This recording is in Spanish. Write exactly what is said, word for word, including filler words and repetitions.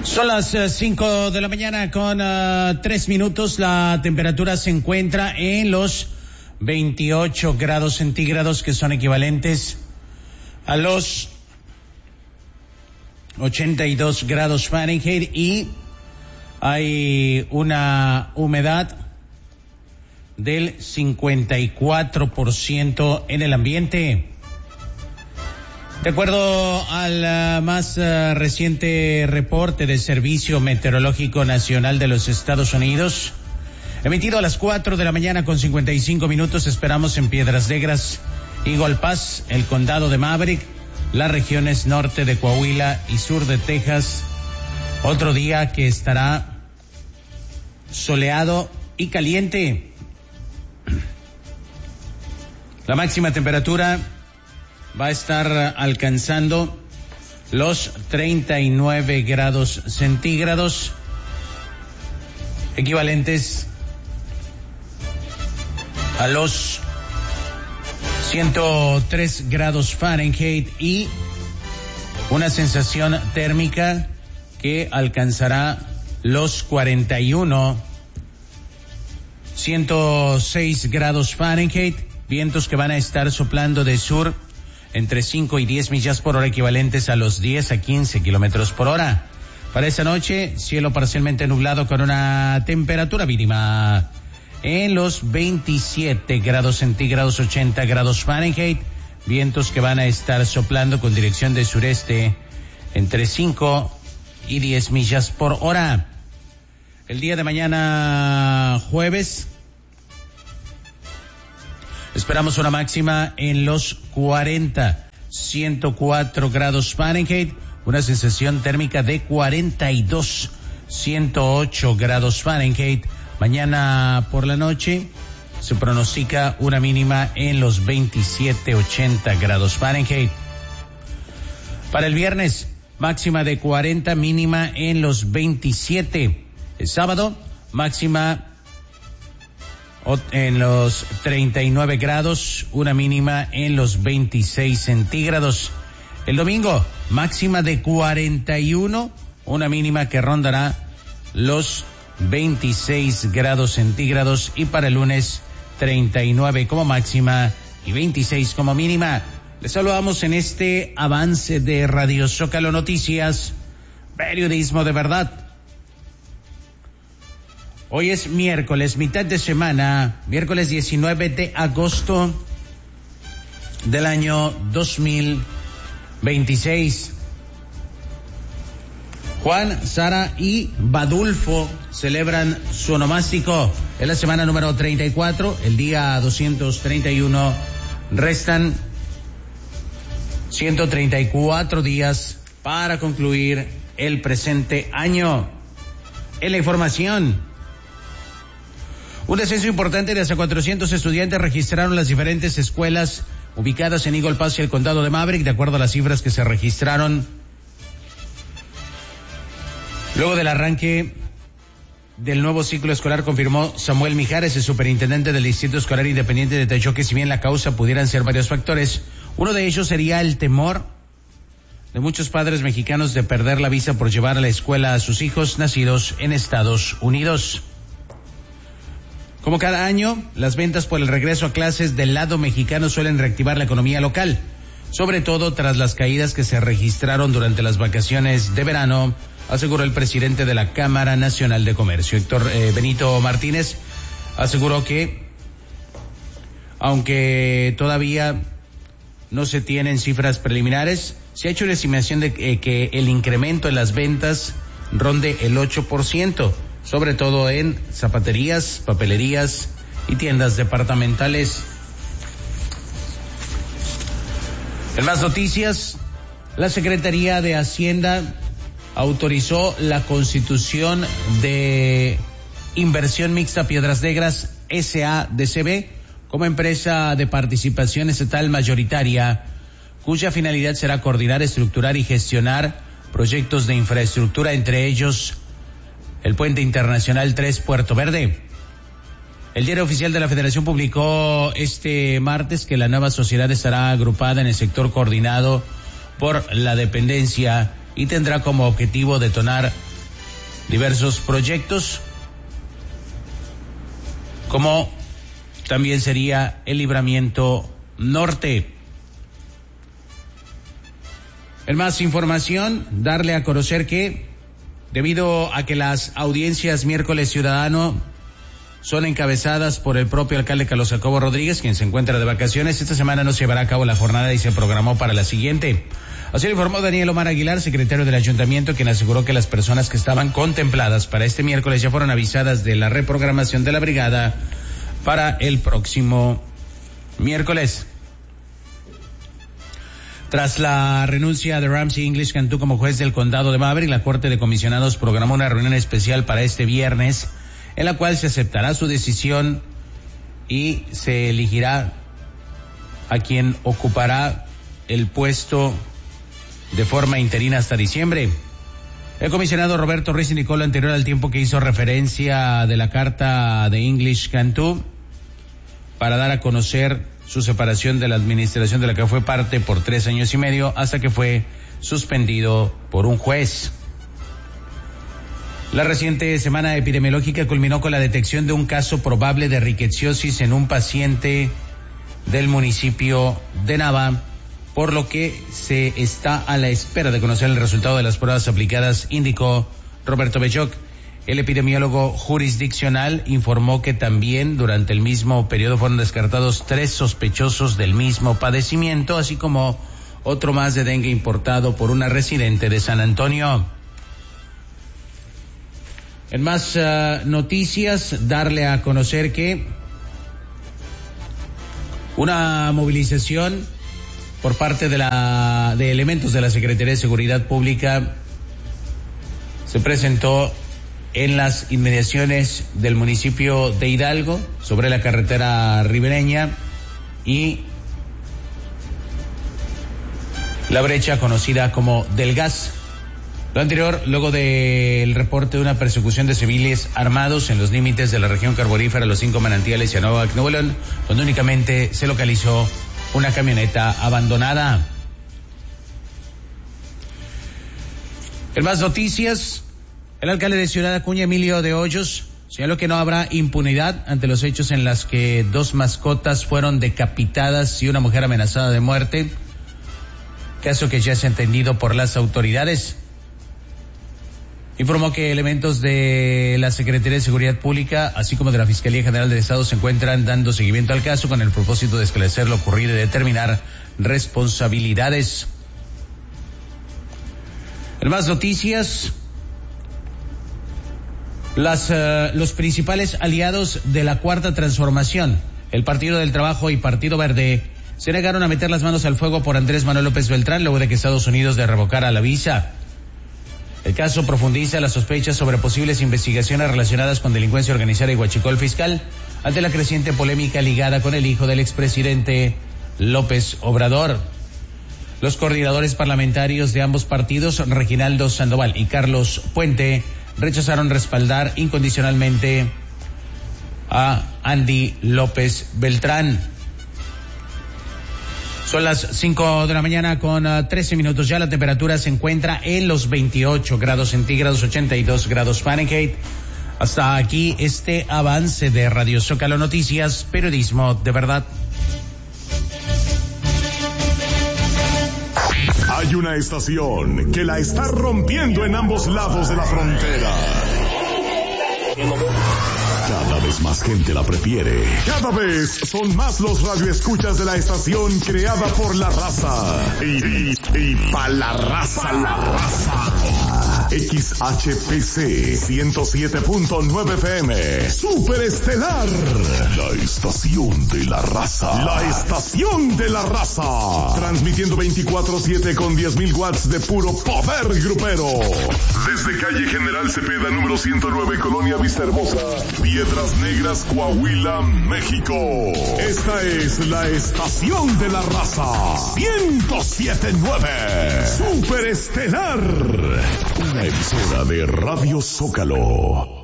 Son las uh, cinco de la mañana con uh, tres minutos. La temperatura se encuentra en los veintiocho grados centígrados, que son equivalentes a los ochenta y dos grados Fahrenheit, y hay una humedad del cincuenta y cuatro por ciento en el ambiente. De acuerdo al uh, más uh, reciente reporte del Servicio Meteorológico Nacional de los Estados Unidos, emitido a las cuatro de la mañana con cincuenta y cinco minutos, esperamos en Piedras Negras, Eagle Pass, el condado de Maverick, las regiones norte de Coahuila y sur de Texas, otro día que estará soleado y caliente. La máxima temperatura va a estar alcanzando los treinta y nueve grados centígrados, equivalentes a los ciento tres grados Fahrenheit, y una sensación térmica que alcanzará los cuarenta y uno, ciento seis grados Fahrenheit, vientos que van a estar soplando de sur entre cinco y diez millas por hora, equivalentes a los diez a quince kilómetros por hora. Para esta noche, cielo parcialmente nublado con una temperatura mínima en los veintisiete grados centígrados, ochenta grados Fahrenheit, vientos que van a estar soplando con dirección de sureste entre cinco y diez millas por hora. El día de mañana, jueves, esperamos una máxima en los cuarenta, ciento cuatro grados Fahrenheit, una sensación térmica de cuarenta y dos, ciento ocho grados Fahrenheit. Mañana por la noche se pronostica una mínima en los veintisiete, ochenta grados Fahrenheit. Para el viernes, máxima de cuarenta, mínima en los veintisiete. El sábado, máxima en los treinta y nueve grados, una mínima en los veintiséis centígrados. El domingo, máxima de cuarenta y uno, una mínima que rondará los veintiséis grados centígrados, y para el lunes, treinta y nueve como máxima y veintiséis como mínima. Les saludamos en este avance de Radio Zócalo Noticias, periodismo de verdad. Hoy es miércoles, mitad de semana, miércoles diecinueve de agosto del año dos mil veintiséis. Juan, Sara y Badulfo celebran su onomástico. Es la semana número treinta y cuatro, el día doscientos treinta y uno. Restan ciento treinta y cuatro días para concluir el presente año. En la información, un descenso importante de hasta cuatrocientos estudiantes registraron las diferentes escuelas ubicadas en Eagle Pass y el condado de Maverick, de acuerdo a las cifras que se registraron luego del arranque del nuevo ciclo escolar, confirmó Samuel Mijares, el superintendente del Distrito Escolar Independiente de Techo, que si bien la causa pudieran ser varios factores, uno de ellos sería el temor de muchos padres mexicanos de perder la visa por llevar a la escuela a sus hijos nacidos en Estados Unidos. Como cada año, las ventas por el regreso a clases del lado mexicano suelen reactivar la economía local, sobre todo tras las caídas que se registraron durante las vacaciones de verano, aseguró el presidente de la Cámara Nacional de Comercio. Héctor eh, Benito Martínez aseguró que, aunque todavía no se tienen cifras preliminares, se ha hecho una estimación de eh, que el incremento en las ventas ronde el ocho por ciento, sobre todo en zapaterías, papelerías y tiendas departamentales. En más noticias, la Secretaría de Hacienda autorizó la constitución de Inversión Mixta Piedras Negras S A D C B como empresa de participación estatal mayoritaria, cuya finalidad será coordinar, estructurar y gestionar proyectos de infraestructura, entre ellos el Puente Internacional tres Puerto Verde. El Diario Oficial de la Federación publicó este martes que la nueva sociedad estará agrupada en el sector coordinado por la dependencia y tendrá como objetivo detonar diversos proyectos, como también sería el Libramiento Norte. En más información, darle a conocer que, debido a que las audiencias miércoles ciudadano son encabezadas por el propio alcalde Carlos Jacobo Rodríguez, quien se encuentra de vacaciones, esta semana no se llevará a cabo la jornada y se programó para la siguiente. Así lo informó Daniel Omar Aguilar, secretario del ayuntamiento, quien aseguró que las personas que estaban contempladas para este miércoles ya fueron avisadas de la reprogramación de la brigada para el próximo miércoles. Tras la renuncia de Ramsey English Cantú como juez del condado de Maverick, la Corte de Comisionados programó una reunión especial para este viernes, en la cual se aceptará su decisión y se elegirá a quien ocupará el puesto de forma interina hasta diciembre. El comisionado Roberto Ruiz indicó lo anterior al tiempo que hizo referencia de la carta de English Cantú para dar a conocer su separación de la administración de la que fue parte por tres años y medio hasta que fue suspendido por un juez. La reciente semana epidemiológica culminó con la detección de un caso probable de riqueciosis en un paciente del municipio de Nava, por lo que se está a la espera de conocer el resultado de las pruebas aplicadas, indicó Roberto Belloc. El epidemiólogo jurisdiccional informó que también durante el mismo periodo fueron descartados tres sospechosos del mismo padecimiento, así como otro más de dengue importado por una residente de San Antonio. En más uh, noticias, darle a conocer que una movilización por parte de la de elementos de la Secretaría de Seguridad Pública se presentó en las inmediaciones del municipio de Hidalgo, sobre la carretera ribereña y la brecha conocida como del gas. Lo anterior, luego del reporte de una persecución de civiles armados en los límites de la región carbonífera Los Cinco Manantiales y Anahuac, Nuevo León, donde únicamente se localizó una camioneta abandonada. En más noticias, el alcalde de Ciudad Acuña, Emilio de Hoyos, señaló que no habrá impunidad ante los hechos en los que dos mascotas fueron decapitadas y una mujer amenazada de muerte, caso que ya es entendido por las autoridades. Informó que elementos de la Secretaría de Seguridad Pública, así como de la Fiscalía General del Estado, se encuentran dando seguimiento al caso con el propósito de esclarecer lo ocurrido y determinar responsabilidades. En más noticias, las, uh, los principales aliados de la Cuarta Transformación, el Partido del Trabajo y Partido Verde, se negaron a meter las manos al fuego por Andrés Manuel López Beltrán luego de que Estados Unidos le revocara la visa. El caso profundiza las sospechas sobre posibles investigaciones relacionadas con delincuencia organizada y huachicol fiscal ante la creciente polémica ligada con el hijo del expresidente López Obrador. Los coordinadores parlamentarios de ambos partidos, Reginaldo Sandoval y Carlos Puente, rechazaron respaldar incondicionalmente a Andy López Beltrán. Son las cinco de la mañana con uh, trece minutos. Ya la temperatura se encuentra en los veintiocho grados centígrados, ochenta y dos grados Fahrenheit. Hasta aquí este avance de Radio Zócalo Noticias, periodismo de verdad. Hay una estación que la está rompiendo en ambos lados de la frontera. Cada vez más gente la prefiere. Cada vez son más los radioescuchas de la estación creada por la raza. Y, y, y pa' la raza, la raza. X H P C ciento siete punto nueve F M. Super Estelar. La estación de la raza. La estación de la raza. Transmitiendo veinticuatro siete con diez mil watts de puro poder grupero. Desde calle General Cepeda, número ciento nueve, Colonia Vista Hermosa, Piedras Negras, Coahuila, México. Esta es la estación de la raza. ciento siete punto nueve. Super Estelar. Una emisora de Radio Zócalo.